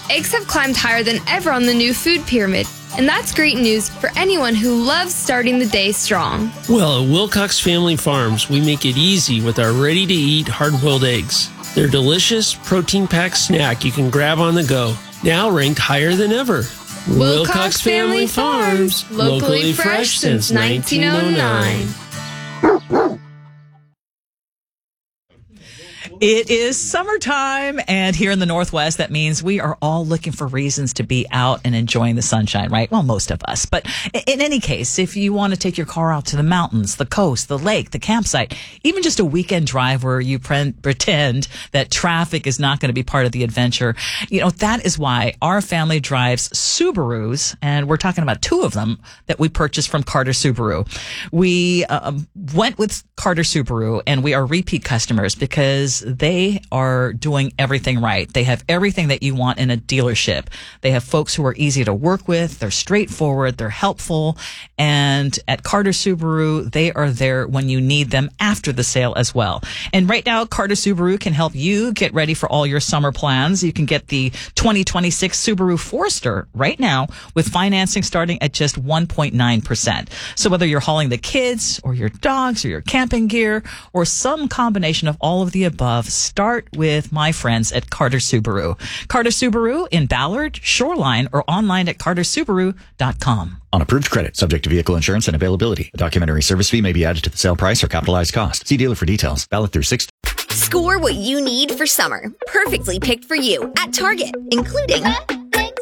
eggs have climbed higher than ever on the new food pyramid, and that's great news for anyone who loves starting the day strong. Well, at Wilcox Family Farms, we make it easy with our ready-to-eat hard-boiled eggs. They're a delicious, protein-packed snack you can grab on the go, now ranked higher than ever. Wilcox Family Farms, locally fresh since 1909. It is summertime, and here in the Northwest, that means we are all looking for reasons to be out and enjoying the sunshine, right? Well, most of us. But in any case, if you want to take your car out to the mountains, the coast, the lake, the campsite, even just a weekend drive where you pretend that traffic is not going to be part of the adventure, that is why our family drives Subarus, and we're talking about two of them that we purchased from Carter Subaru. We went with Carter Subaru, and we are repeat customers because they are doing everything right. They have everything that you want in a dealership. They have folks who are easy to work with. They're straightforward. They're helpful. And at Carter Subaru, they are there when you need them after the sale as well. And right now, Carter Subaru can help you get ready for all your summer plans. You can get the 2026 Subaru Forester right now with financing starting at just 1.9%. So whether you're hauling the kids or your dogs or your camping gear or some combination of all of the above, start with my friends at Carter Subaru. Carter Subaru in Ballard, Shoreline, or online at cartersubaru.com. On approved credit, subject to vehicle insurance and availability. A documentary service fee may be added to the sale price or capitalized cost. See dealer for details. Valid through 6. Score what you need for summer. Perfectly picked for you at Target, including Up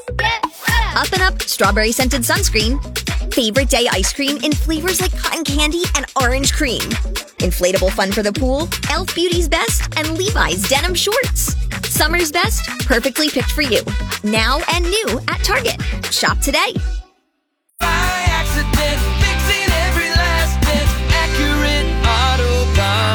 and Up Strawberry Scented Sunscreen, Favorite Day Ice Cream in flavors like cotton candy and orange cream, inflatable fun for the pool, Elf Beauty's Best, and Levi's Denim Shorts. Summer's best, perfectly picked for you. Now and new at Target. Shop today. By accident, fixing every last bit, Accurate Auto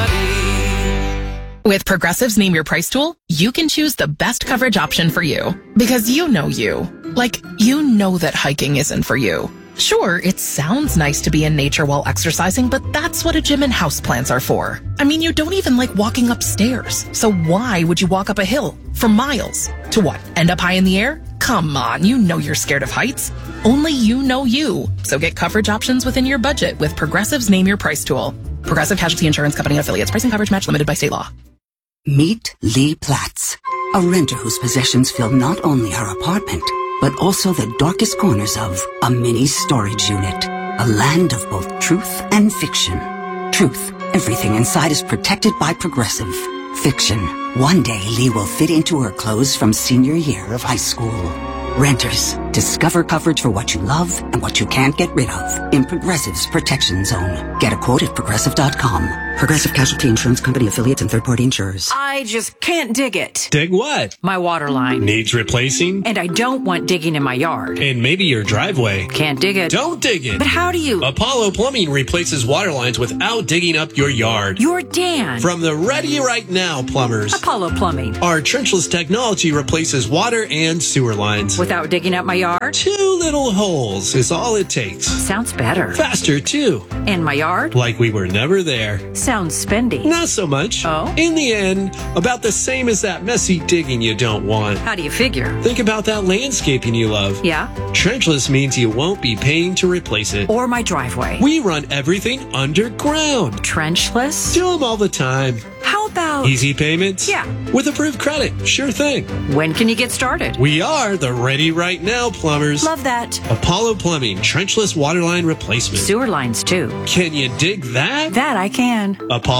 Body. With Progressive's Name Your Price tool, you can choose the best coverage option for you. Because you know you. Like, you know that hiking isn't for you. Sure, it sounds nice to be in nature while exercising, but that's what a gym and houseplants are for. I mean, you don't even like walking upstairs. So why would you walk up a hill for miles? To what, end up high in the air? Come on, you know you're scared of heights. Only you know you. So get coverage options within your budget with Progressive's Name Your Price tool. Progressive Casualty Insurance Company affiliates. Pricing coverage match limited by state law. Meet Lee Platts, a renter whose possessions fill not only her apartment, but also the darkest corners of a mini storage unit. A land of both truth and fiction. Truth, everything inside is protected by Progressive. Fiction, one day Lee will fit into her clothes from senior year of high school. Renters, discover coverage for what you love and what you can't get rid of in Progressive's Protection Zone. Get a quote at Progressive.com. Progressive Casualty Insurance Company affiliates and third-party insurers. I just can't dig it. Dig what? My water line. Needs replacing? And I don't want digging in my yard. And maybe your driveway. Can't dig it. Don't dig it. But how do you? Apollo Plumbing replaces water lines without digging up your yard. You're Dan. From the Ready Right Now plumbers. Apollo Plumbing. Our trenchless technology replaces water and sewer lines. Without digging up my yard? 2 little holes is all it takes. Sounds better. Faster, too. In my yard? Like we were never there. Sounds spendy. Not so much. Oh? In the end, about the same as that messy digging you don't want. How do you figure? Think about that landscaping you love. Yeah? Trenchless means you won't be paying to replace it. Or my driveway. We run everything underground. Trenchless? Do them all the time. How about... Easy payments? Yeah. With approved credit. Sure thing. When can you get started? We are the Ready Right Now plumbers. Love that. Apollo Plumbing, trenchless waterline replacement. Sewer lines, too. Can you dig that? That I can.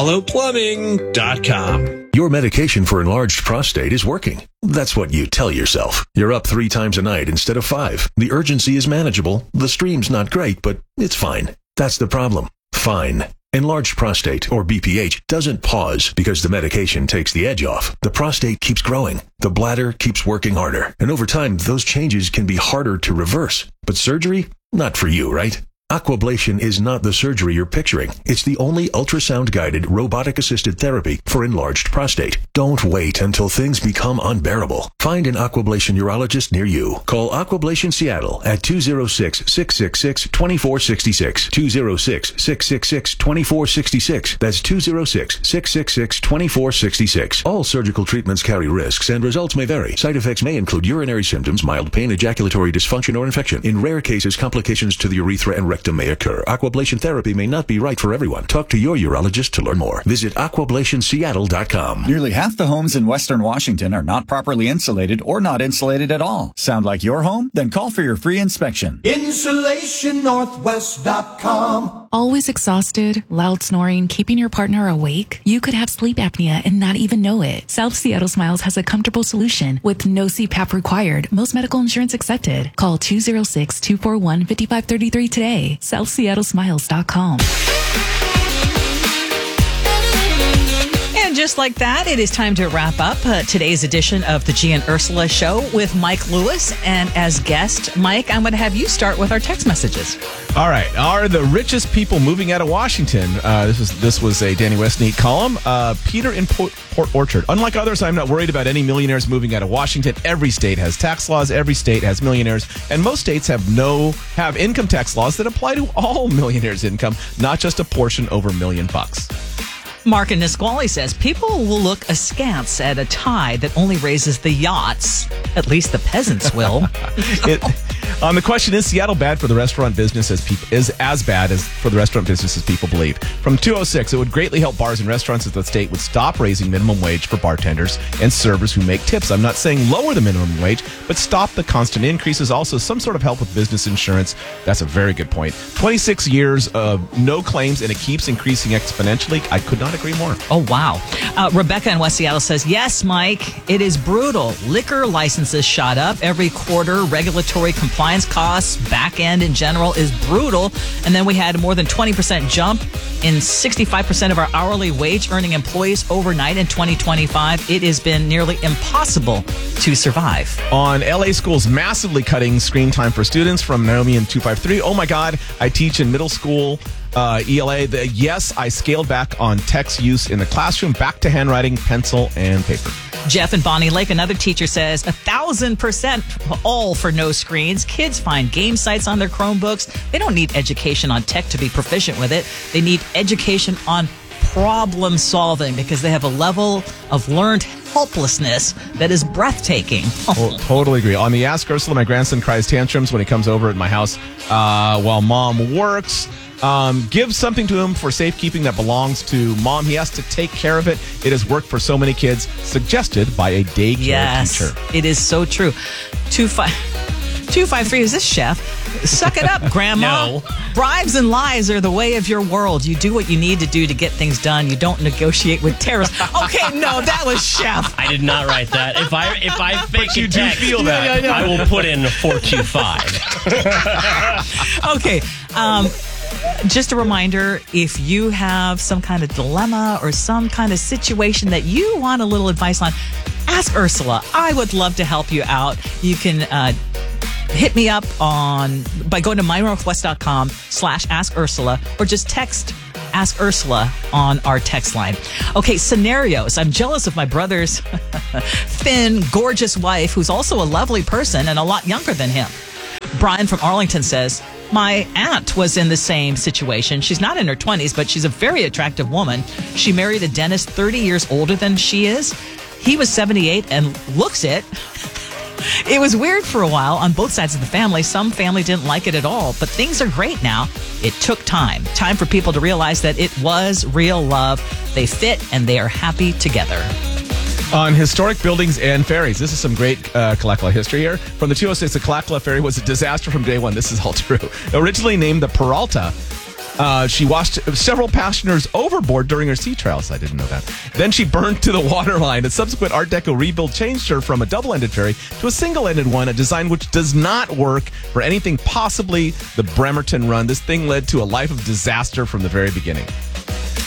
ApolloPlumbing.com. Your medication for enlarged prostate is working. That's what you tell yourself. You're up 3 times a night instead of 5. The urgency is manageable. The stream's not great, but it's fine. That's the problem. Fine. Enlarged prostate, or BPH, doesn't pause because the medication takes the edge off. The prostate keeps growing. The bladder keeps working harder. And over time, those changes can be harder to reverse. But surgery? Not for you, right? Aquablation is not the surgery you're picturing. It's the only ultrasound-guided, robotic-assisted therapy for enlarged prostate. Don't wait until things become unbearable. Find an Aquablation urologist near you. Call Aquablation Seattle at 206-666-2466. 206-666-2466. That's 206-666-2466. All surgical treatments carry risks and results may vary. Side effects may include urinary symptoms, mild pain, ejaculatory dysfunction, or infection. In rare cases, complications to the urethra and rectum may occur. Aquablation therapy may not be right for everyone. Talk to your urologist to learn more. Visit aquablationseattle.com. Nearly half the homes in Western Washington are not properly insulated or not insulated at all. Sound like your home? Then call for your free inspection. InsulationNorthwest.com. Always exhausted, loud snoring, keeping your partner awake? You could have sleep apnea and not even know it. South Seattle Smiles has a comfortable solution with no CPAP required. Most medical insurance accepted. Call 206-241-5533 today. SouthSeattleSmiles.com. And just like that, it is time to wrap up today's edition of the G and Ursula Show with Mike Lewis. And as guest, Mike, I'm going to have you start with our text messages. All right. Are the richest people moving out of Washington? This was a Danny Westneat column. Peter in Port Orchard. Unlike others, I'm not worried about any millionaires moving out of Washington. Every state has tax laws. Every state has millionaires. And most states have income tax laws that apply to all millionaires' income, not just a portion over $1 million. Mark in Nisqually says, people will look askance at a tie that only raises the yachts. At least the peasants will. The question, is Seattle bad for the restaurant business is as bad as for the restaurant business as people believe? From 206, it would greatly help bars and restaurants if the state would stop raising minimum wage for bartenders and servers who make tips. I'm not saying lower the minimum wage, but stop the constant increases. Also, some sort of help with business insurance. That's a very good point. 26 years of no claims, and it keeps increasing exponentially. I could not agree more. Oh, wow. Rebecca in West Seattle says, yes, Mike, it is brutal. Liquor licenses shot up every quarter. Regulatory compliance costs, back end in general, is brutal. And then we had more than 20% jump in 65% of our hourly wage earning employees overnight in 2025. It has been nearly impossible to survive. On LA schools massively cutting screen time for students, from Naomi in 253. Oh my God, I teach in middle school. ELA, yes, I scaled back on text use in the classroom, back to handwriting, pencil, and paper. Jeff in Bonnie Lake, another teacher, says 1,000% all for no screens. Kids find game sites on their Chromebooks. They don't need education on tech to be proficient with it. They need education on problem solving because they have a level of learned helplessness that is breathtaking. Oh, totally agree. On the Ask Ursula, my grandson cries tantrums when he comes over at my house while mom works. Give something to him for safekeeping that belongs to mom. He has to take care of it. It has worked for so many kids. Suggested by a daycare teacher. It is so true. 253, is this Chef? Suck it up, Grandma. No. Bribes and lies are the way of your world. You do what you need to do to get things done. You don't negotiate with terrorists. Okay, no, that was Chef. I did not write that. If I fake But you do text, feel that. I will put in 425. Okay, just a reminder, if you have some kind of dilemma or some kind of situation that you want a little advice on, ask Ursula. I would love to help you out. You can hit me up by going to mynorthwest.com/Ask Ursula, or just text Ask Ursula on our text line. Okay, scenarios. I'm jealous of my brother's thin, gorgeous wife, who's also a lovely person and a lot younger than him. Brian from Arlington says, my aunt was in the same situation. She's not in her 20s, but she's a very attractive woman. She married a dentist 30 years older than she is. He was 78 and looks it. It was weird for a while on both sides of the family. Some family didn't like it at all, but things are great now. It took time for people to realize that it was real love. They fit and they are happy together. On historic buildings and ferries. This is some great Kalakala history here. From the 206, the Kalakala ferry was a disaster from day one. This is all true. Originally named the Peralta, she washed several passengers overboard during her sea trials. I didn't know that. Then she burned to the waterline. A subsequent Art Deco rebuild changed her from a double-ended ferry to a single-ended one, a design which does not work for anything possibly the Bremerton run. This thing led to a life of disaster from the very beginning.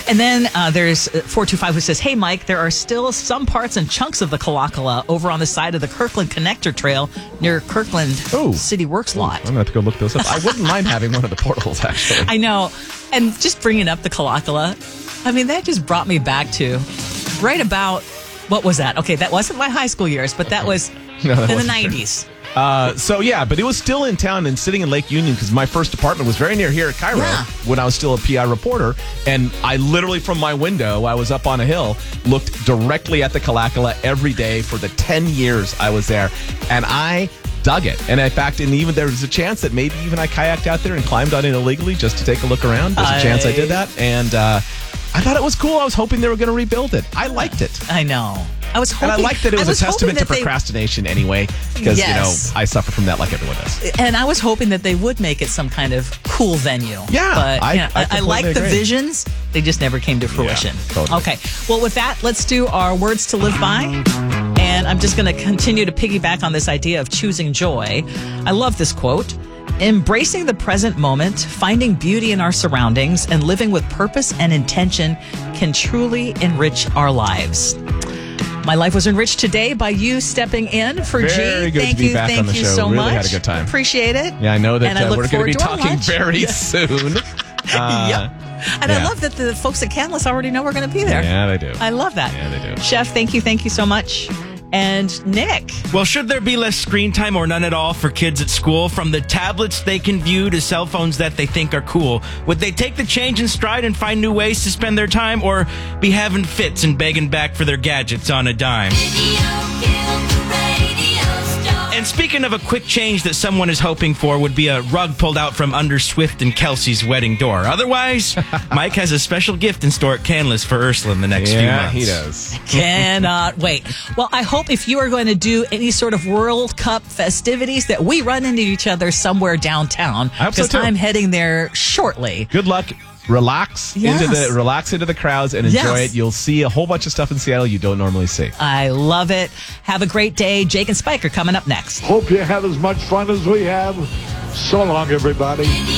And then there's 425 who says, hey, Mike, there are still some parts and chunks of the Kalakala over on the side of the Kirkland Connector Trail near Kirkland City Works lot. I'm going to have to go look those up. I wouldn't mind having one of the portals, actually. I know. And just bringing up the Kalakala, I mean, that just brought me back to right about, what was that? Okay, that wasn't my high school years, but that was in the 90s. But it was still in town and sitting in Lake Union because my first apartment was very near here at Cairo when I was still a PI reporter. And I literally, from my window, I was up on a hill, looked directly at the Kalakala every day for the 10 years I was there. And I dug it. And in fact, even there was a chance that maybe even I kayaked out there and climbed on it illegally just to take a look around. There's a chance I did that. And I thought it was cool. I was hoping they were going to rebuild it. I liked it. I know. I was hoping, and I liked that it was a testament to procrastination anyway, because, I suffer from that like everyone does. And I was hoping that they would make it some kind of cool venue. Yeah. But I like the visions. They just never came to fruition. Yeah, totally. Okay. Well, with that, let's do our words to live by. And I'm just going to continue to piggyback on this idea of choosing joy. I love this quote. Embracing the present moment, finding beauty in our surroundings, and living with purpose and intention can truly enrich our lives. My life was enriched today by you stepping in for G. Very good Thank to be you, back thank on the you show. so really much. Had a good time. Appreciate it. Yeah, I know that And I look we're going to be forward to our talking lunch. very soon. And I love that the folks at Canlis already know we're going to be there. Yeah, they do. I love that. Yeah, they do. Chef, thank you so much. And Nick. Well, should there be less screen time or none at all for kids at school, from the tablets they can view to cell phones that they think are cool? Would they take the change in stride and find new ways to spend their time, or be having fits and begging back for their gadgets on a dime? And speaking of a quick change that someone is hoping for, would be a rug pulled out from under Swift and Kelsey's wedding door. Otherwise, Mike has a special gift in store at Canlis for Ursula in the next few months. Yeah, he does. Cannot wait. Well, I hope if you are going to do any sort of World Cup festivities that we run into each other somewhere downtown. I hope so, because too. I'm heading there shortly. Good luck. Relax into the crowds and enjoy it. You'll see a whole bunch of stuff in Seattle you don't normally see. I love it. Have a great day. Jake and Spike are coming up next. Hope you have as much fun as we have. So long, everybody.